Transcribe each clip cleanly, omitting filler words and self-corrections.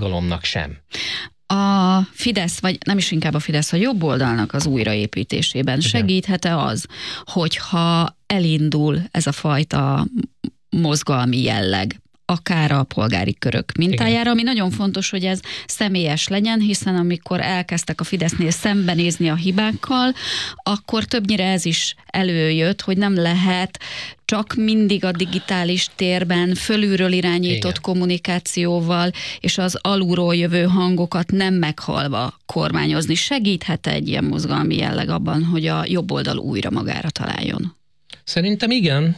mozgalomnak sem. A Fidesz, vagy nem is inkább a Fidesz, a jobb oldalnak az újraépítésében segíthet-e az, hogyha elindul ez a fajta mozgalmi jelleg, akár a polgári körök mintájára, ami nagyon fontos, hogy ez személyes legyen, hiszen amikor elkezdtek a Fidesznél szembenézni a hibákkal, akkor többnyire ez is előjött, hogy nem lehet csak mindig a digitális térben fölülről irányított kommunikációval és az alulról jövő hangokat nem meghalva kormányozni. Segíthet egy ilyen mozgalmi jelleg abban, hogy a jobb oldal újra magára találjon? Szerintem igen.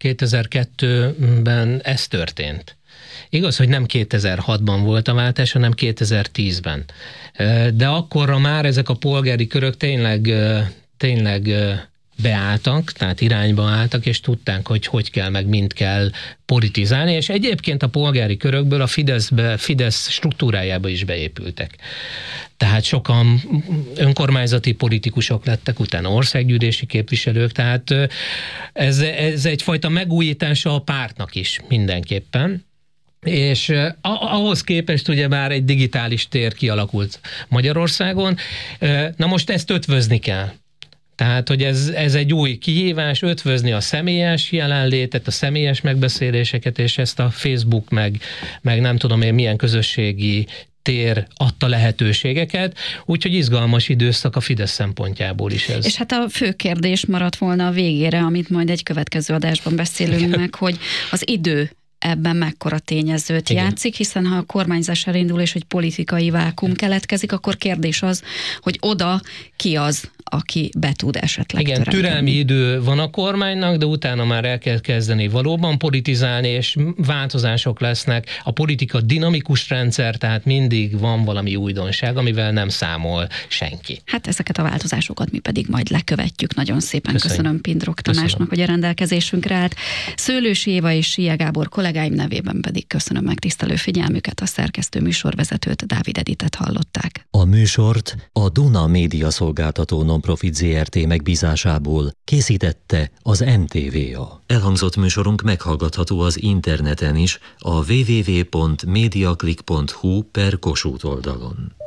2002-ben ez történt. Igaz, hogy nem 2006-ban volt a váltás, hanem 2010-ben. De akkorra már ezek a polgári körök tényleg beálltak, tehát irányba álltak, és tudták, hogy kell, meg mind kell politizálni, és egyébként a polgári körökből a Fidesz struktúrájába is beépültek. Tehát sokan önkormányzati politikusok lettek, utána országgyűlési képviselők, tehát ez egyfajta megújítása a pártnak is mindenképpen. És ahhoz képest ugye már egy digitális tér kialakult Magyarországon. Na most ezt ötvözni kell. Tehát, hogy ez egy új kihívás, ötvözni a személyes jelenlétet, a személyes megbeszéléseket, és ezt a Facebook, meg nem tudom én milyen közösségi tér adta lehetőségeket, úgyhogy izgalmas időszak a Fidesz szempontjából is ez. És hát a fő kérdés maradt volna a végére, amit majd egy következő adásban beszélünk meg, hogy az idő ebben mekkora tényezőt játszik, hiszen ha a kormányzás elindul és egy politikai vákum keletkezik, akkor kérdés az, hogy oda ki az, aki be tud esetleg teremteni. Türelmi idő van a kormánynak, de utána már el kell kezdeni valóban politizálni, és változások lesznek. A politika dinamikus rendszer, tehát mindig van valami újdonság, amivel nem számol senki. Hát ezeket a változásokat mi pedig majd lekövetjük. Nagyon szépen köszönöm Pindrok Tamásnak, hogy a rendelkezésünkre állt. Szőlősi Éva és Sia Gábor kollégáim nevében pedig köszönöm megtisztelő figyelmüket, a szerkesztő műsorvezetőt, Dávid Editet hallották. A műsort a Duna Média Szolgáltató Nonprofit Zrt. Megbízásából készítette az NTVA. Elhangzott műsorunk meghallgatható az interneten is, a www.mediaclick.hu/Kossuth oldalon.